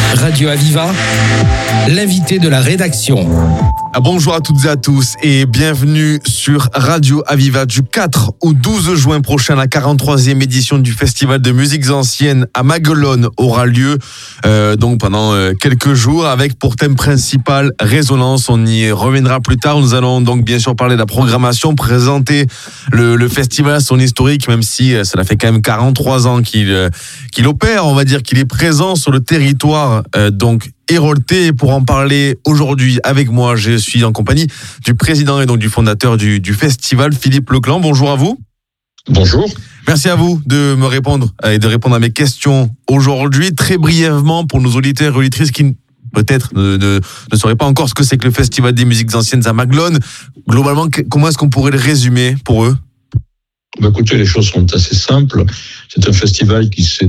Radio Aviva, l'invité de la rédaction. Bonjour à toutes et à tous et bienvenue sur Radio Aviva. Du 4 au 12 juin prochain, la 43e édition du Festival de musiques anciennes à Maguelone aura lieu donc pendant quelques jours avec pour thème principal Résonance. On y reviendra plus tard. Nous allons donc bien sûr parler de la programmation, présenter le festival, son historique, même si cela fait quand même 43 ans qu'il opère, on va dire qu'il est présent sur le territoire donc héroltais. Pour en parler aujourd'hui avec moi, je suis en compagnie du président et donc du fondateur du festival, Philippe Leclan. Bonjour à vous. Bonjour. Merci à vous de me répondre et de répondre à mes questions aujourd'hui. Très brièvement, pour nos auditeurs et auditrices qui peut-être ne sauraient pas encore ce que c'est que le Festival des musiques anciennes à Maguelone, globalement, comment est-ce qu'on pourrait le résumer pour eux ? Écoutez, les choses sont assez simples. C'est un festival qui se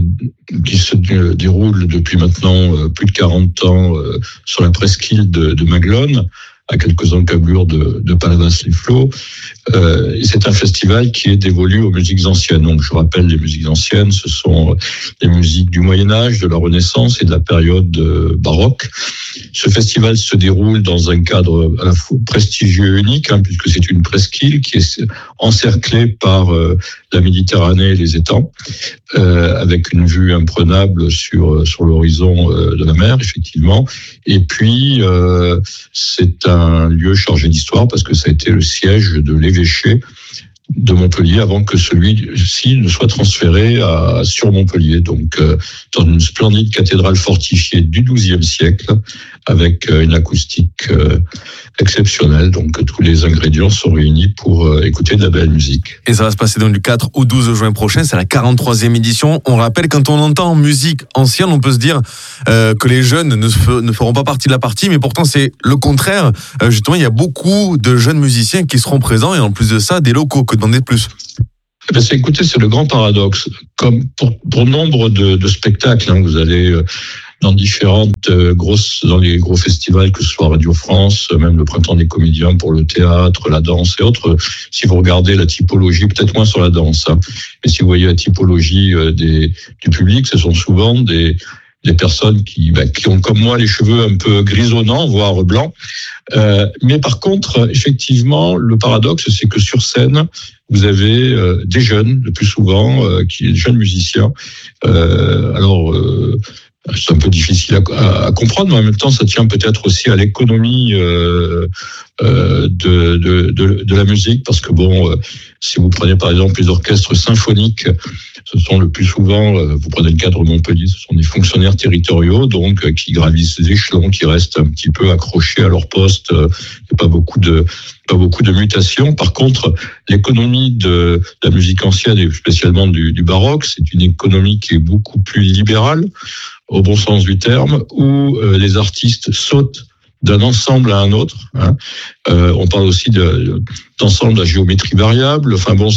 déroule depuis maintenant plus de 40 ans sur la presqu'île de Maguelone, à quelques encablures de Palavas-les-Flots. Et c'est un festival qui est dévolu aux musiques anciennes. Donc, je rappelle, les musiques anciennes, ce sont les musiques du Moyen-Âge, de la Renaissance et de la période baroque. Ce festival se déroule dans un cadre à la fois prestigieux et unique, puisque c'est une presqu'île qui est encerclée par la Méditerranée et les étangs, avec une vue imprenable sur l'horizon de la mer, effectivement. Et puis, c'est un lieu chargé d'histoire parce que ça a été le siège de l'évêché de Montpellier avant que celui-ci ne soit transféré sur Montpellier. Donc, dans une splendide cathédrale fortifiée du XIIe siècle avec une acoustique exceptionnelle. Donc, tous les ingrédients sont réunis pour écouter de la belle musique. Et ça va se passer donc du 4 au 12 juin prochain. C'est la 43e édition. On rappelle, quand on entend musique ancienne, on peut se dire que les jeunes ne feront pas partie de la partie, mais pourtant c'est le contraire. Justement, il y a beaucoup de jeunes musiciens qui seront présents et en plus de ça, des locaux. Que demander de plus ? Écoutez, c'est le grand paradoxe. Comme pour nombre de spectacles, vous allez dans dans les gros festivals, que ce soit Radio France, même le Printemps des comédiens pour le théâtre, la danse et autres. Si vous regardez la typologie, peut-être moins sur la danse, mais si vous voyez la typologie du public, ce sont souvent des personnes qui ont comme moi les cheveux un peu grisonnants, voire blancs. Mais par contre, effectivement, le paradoxe, c'est que sur scène, vous avez des jeunes, le plus souvent, des jeunes musiciens. C'est un peu difficile à comprendre, mais en même temps, ça tient peut-être aussi à l'économie de la musique, parce que si vous prenez par exemple les orchestres symphoniques, ce sont le plus souvent, vous prenez le cadre de Montpellier, ce sont des fonctionnaires territoriaux, donc qui gravissent les échelons, qui restent un petit peu accrochés à leur poste. Il n'y a pas beaucoup de mutations. Par contre, l'économie de la musique ancienne et spécialement du baroque, c'est une économie qui est beaucoup plus libérale, au bon sens du terme, où les artistes sautent d'un ensemble à un autre. On parle aussi d'ensemble à géométrie variable.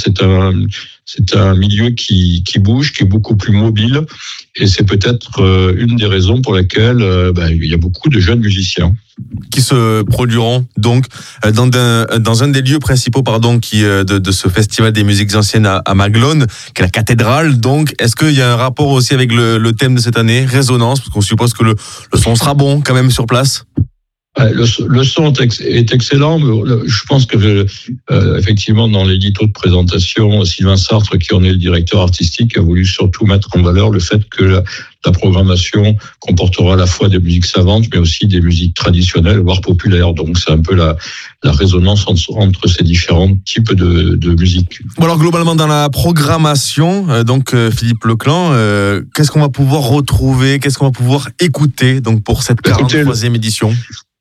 C'est un milieu qui bouge, qui est beaucoup plus mobile, et c'est peut-être une des raisons pour laquelle il y a beaucoup de jeunes musiciens qui se produiront donc dans un des lieux principaux de ce festival des musiques anciennes à Maguelone, qui est la cathédrale. Donc, est-ce qu'il y a un rapport aussi avec le thème de cette année, Résonance, parce qu'on suppose que le son sera bon quand même sur place? Le son est excellent, mais je pense que effectivement dans l'édito de présentation, Sylvain Sartre, qui en est le directeur artistique, a voulu surtout mettre en valeur le fait que la programmation comportera à la fois des musiques savantes, mais aussi des musiques traditionnelles, voire populaires. Donc c'est un peu la résonance entre ces différents types de musique. Bon, alors globalement dans la programmation, Philippe Leclan, qu'est-ce qu'on va pouvoir retrouver, qu'est-ce qu'on va pouvoir écouter donc pour cette 43e édition?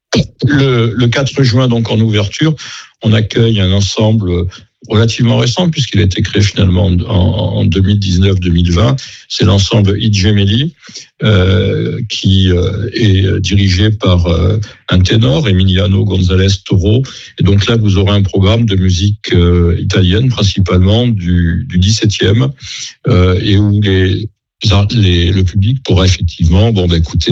Le 4 juin, donc en ouverture, on accueille un ensemble relativement récent, puisqu'il a été créé finalement en 2019-2020. C'est l'ensemble Idjemeli, qui est dirigé par un ténor, Emiliano González Toro. Et donc là, vous aurez un programme de musique italienne, principalement du 17e, et où le public pourra effectivement écouter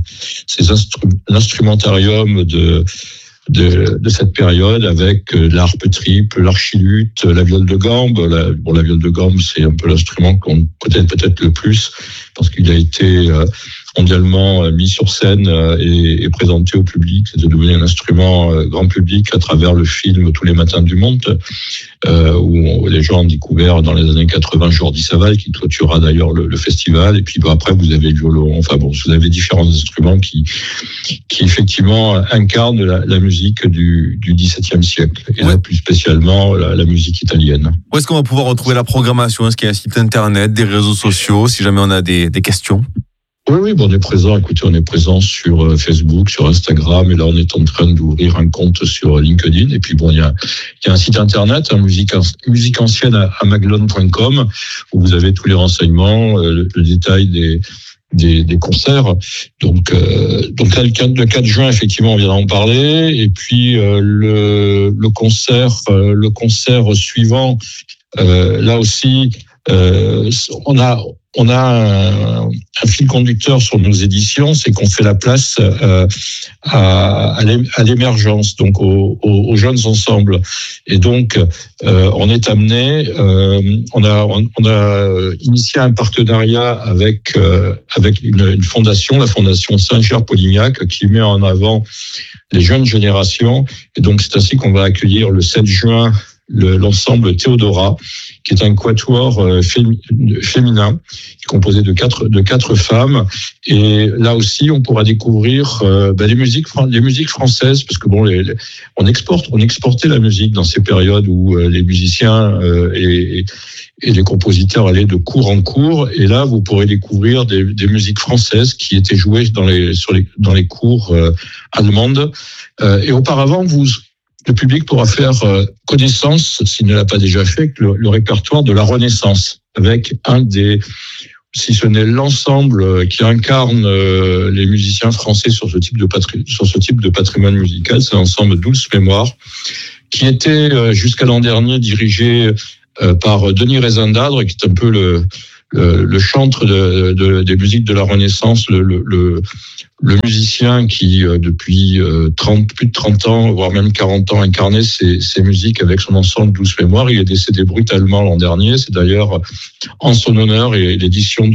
l'instrumentarium de cette période avec l'harpe triple, l'archiluth, la viole de gambe. La viole de gambe, c'est un peu l'instrument qu'on connaît peut-être le plus, parce qu'il a été mondialement mis sur scène et présenté au public. C'est devenu un instrument grand public à travers le film Tous les matins du monde, où les gens ont découvert dans les années 80 Jordi Savall, qui clôturera d'ailleurs le festival. Et puis après, vous avez le violon. Enfin bon, vous avez différents instruments qui effectivement incarnent la musique du XVIIe siècle, et là plus spécialement la musique italienne. Où est-ce qu'on va pouvoir retrouver la programmation? Est-ce qu'il y a un site internet, des réseaux sociaux, si jamais on a des questions? Oui, bon, on est présent. Écoutez, on est présent sur Facebook, sur Instagram, et là, on est en train d'ouvrir un compte sur LinkedIn. Et puis, bon, il y a un site internet, musique ancienne à maglone.com, où vous avez tous les renseignements, le détail des concerts. Donc là, le 4 juin, effectivement, on vient d'en parler. Et puis, le concert suivant, là aussi, on a un fil conducteur sur nos éditions, c'est qu'on fait la place à l'émergence, donc aux jeunes ensembles. Et donc, on est amené, on a initié un partenariat avec une fondation, la fondation Saint-Ger-Polignac, qui met en avant les jeunes générations. Et donc, c'est ainsi qu'on va accueillir le 7 juin l'ensemble Théodora, qui est un quatuor féminin composé de quatre femmes. Et là aussi, on pourra découvrir les musiques françaises, parce que bon, on exportait la musique dans ces périodes où les musiciens et les compositeurs allaient de cours en cours. Et là, vous pourrez découvrir des musiques françaises qui étaient jouées dans les cours allemandes. Et auparavant, le public pourra faire connaissance, s'il ne l'a pas déjà fait, avec le répertoire de la Renaissance, avec si ce n'est l'ensemble qui incarne les musiciens français sur ce type de patrimoine musical. C'est l'ensemble Douce Mémoire, qui était jusqu'à l'an dernier dirigé par Denis Rezendadre, qui est un peu le chantre des musiques de la Renaissance, le musicien qui, depuis plus de 30 ans, voire même 40 ans, incarnait ces musiques avec son ensemble Douce Mémoire. Il est décédé brutalement l'an dernier. C'est d'ailleurs en son honneur, et l'édition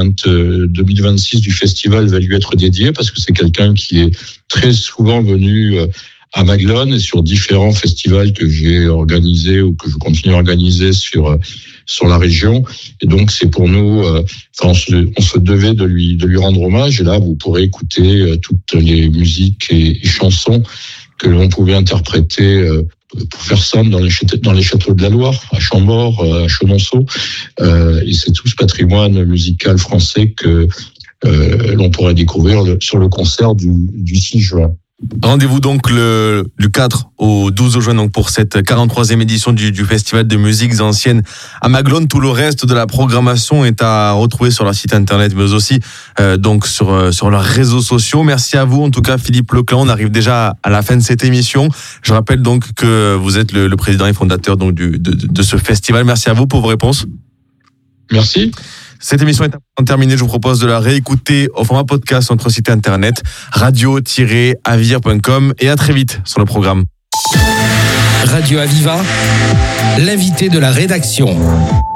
2026 du festival va lui être dédiée, parce que c'est quelqu'un qui est très souvent venu à Maglone et sur différents festivals que j'ai organisés ou que je continue à organiser sur la région. Et donc, c'est pour nous, on se devait de lui rendre hommage. Et là, vous pourrez écouter toutes les musiques et chansons que l'on pouvait interpréter pour faire simple dans les châteaux de la Loire, à Chambord, à Chenonceau. Et c'est tout ce patrimoine musical français que l'on pourrait découvrir sur le concert du 6 juin. Rendez-vous donc du 4 au 12 juin donc pour cette 43e édition du Festival de musiques anciennes à Maglone. Tout le reste de la programmation est à retrouver sur leur site internet, mais aussi donc sur leurs réseaux sociaux. Merci à vous en tout cas, Philippe Leclan. On arrive déjà à la fin de cette émission. Je rappelle donc que vous êtes le président et fondateur donc de ce festival. Merci à vous pour vos réponses. Merci. Cette émission est terminée. Je vous propose de la réécouter au format podcast sur notre site internet radio-avir.com, et à très vite sur le programme. Radio Aviva, l'invité de la rédaction.